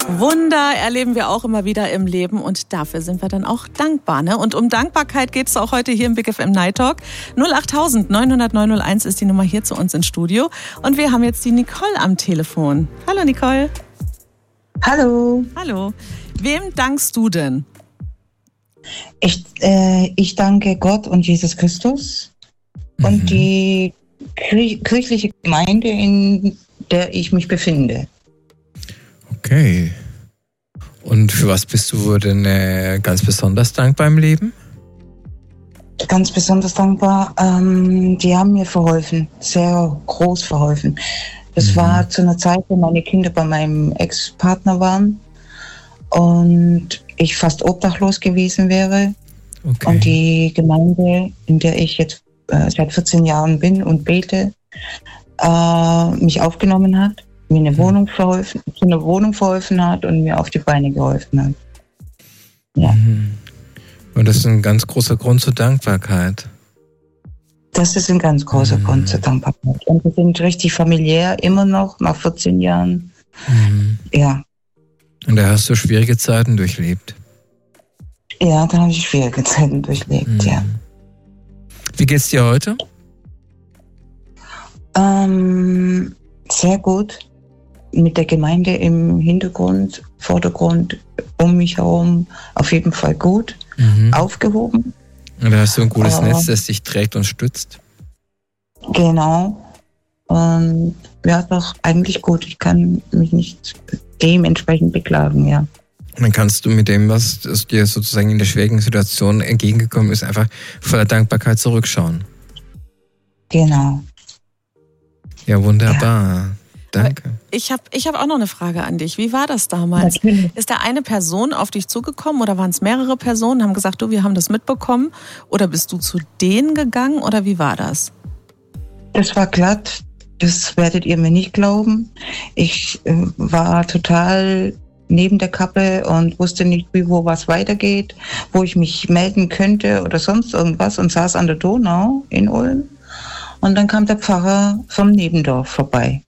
Wunder erleben wir auch immer wieder im Leben und dafür sind wir dann auch dankbar. Ne? Und um Dankbarkeit geht es auch heute hier im Big FM Night Talk. 08000 900 901 ist die Nummer hier zu uns ins Studio. Und wir haben jetzt die Nicole am Telefon. Hallo Nicole. Hallo. Hallo. Wem dankst du denn? Ich danke Gott und Jesus Christus und die kirchliche Gemeinde, in der ich mich befinde. Okay. Und für was bist du denn ganz besonders dankbar im Leben? Ganz besonders dankbar. Die haben mir verholfen, sehr groß verholfen. Das war zu einer Zeit, wo meine Kinder bei meinem Ex-Partner waren und ich fast obdachlos gewesen wäre. Okay. Und die Gemeinde, in der ich jetzt seit 14 Jahren bin und bete, mich aufgenommen hat, mir eine Wohnung verholfen, zu einer Wohnung verholfen hat und mir auf die Beine geholfen hat. Ja. Und das ist ein ganz großer Grund zur Dankbarkeit. Das ist ein ganz großer Grund zur Dankbarkeit. Und wir sind richtig familiär, immer noch, nach 14 Jahren. Ja. Und da hast du schwierige Zeiten durchlebt. Ja, da habe ich schwierige Zeiten durchlebt, ja. Wie geht's dir heute? Sehr gut. Mit der Gemeinde im Hintergrund, Vordergrund, um mich herum auf jeden Fall gut. Aufgehoben. Und da hast du ein gutes Netz, das dich trägt und stützt. Genau. Und ja, doch eigentlich gut. Ich kann mich nicht dementsprechend beklagen, ja. Dann kannst du mit dem, was dir sozusagen in der schwierigen Situation entgegengekommen ist, einfach voller Dankbarkeit zurückschauen. Genau. Ja, wunderbar. Ja. Danke. Ich hab auch noch eine Frage an dich. Wie war das damals? Natürlich. Ist da eine Person auf dich zugekommen oder waren es mehrere Personen, haben gesagt, du, wir haben das mitbekommen? Oder bist du zu denen gegangen oder wie war das? Das war glatt. Das werdet ihr mir nicht glauben. Ich war total neben der Kappe und wusste nicht, wie, wo was weitergeht, wo ich mich melden könnte oder sonst irgendwas und saß an der Donau in Ulm. Und dann kam der Pfarrer vom Nebendorf vorbei.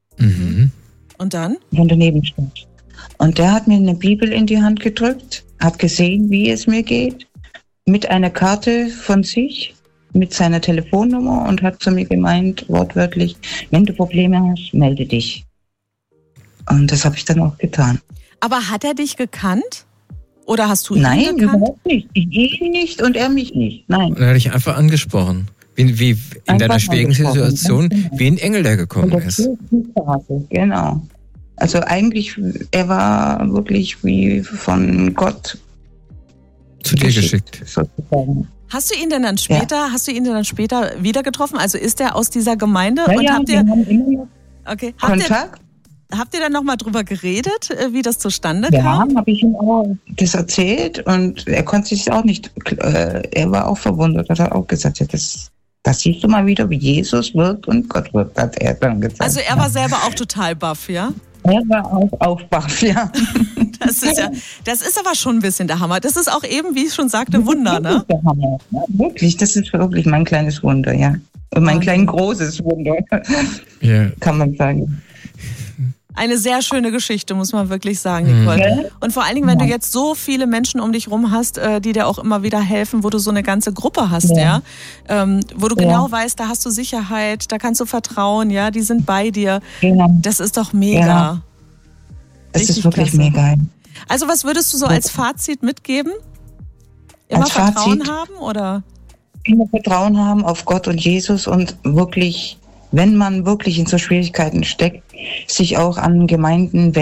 Und dann? Von der Nebenstadt. Und der hat mir eine Bibel in die Hand gedrückt, hat gesehen, wie es mir geht, mit einer Karte von sich, mit seiner Telefonnummer und hat zu mir gemeint, wortwörtlich, wenn du Probleme hast, melde dich. Und das habe ich dann auch getan. Aber hat er dich gekannt? Oder hast du ihn gekannt? Nein, überhaupt nicht. Ich ihn nicht und er mich nicht. Nein. Und er hat dich einfach angesprochen. Wie in deiner schwierigen Situation, wie ein Engel, der gekommen ist. Genau. Also eigentlich, er war wirklich wie von Gott zu dir geschickt. Sozusagen. Hast du ihn denn dann später wieder getroffen? Also ist er aus dieser Gemeinde? Ja, und ja, habt wir haben immer okay. Kontakt. Habt ihr dann nochmal drüber geredet, wie das zustande kam? Ja, habe ich ihm auch das erzählt und er konnte sich auch nicht, er war auch verwundert, hat er auch gesagt, ja, das siehst du mal wieder, wie Jesus wirkt und Gott wirkt, hat er dann gesagt. Also er war selber auch total baff, ja? Er war auch baff, ja. Das ist aber schon ein bisschen der Hammer. Das ist auch eben, wie ich schon sagte, Wunder, ne? Das ist der Hammer. Ja, wirklich, das ist wirklich mein kleines Wunder, ja. Und mein klein großes Wunder, kann man sagen. Eine sehr schöne Geschichte, muss man wirklich sagen, Nicole. Und vor allen Dingen, wenn du jetzt so viele Menschen um dich rum hast, die dir auch immer wieder helfen, wo du so eine ganze Gruppe hast, wo du genau weißt, da hast du Sicherheit, da kannst du vertrauen, ja, die sind bei dir. Das ist doch mega. Ja. Es ist wirklich klasse. Mega. Also was würdest du so als Fazit mitgeben? Immer Vertrauen haben, oder? Immer Vertrauen haben auf Gott und Jesus und wirklich, wenn man wirklich in so Schwierigkeiten steckt, sich auch an Gemeinden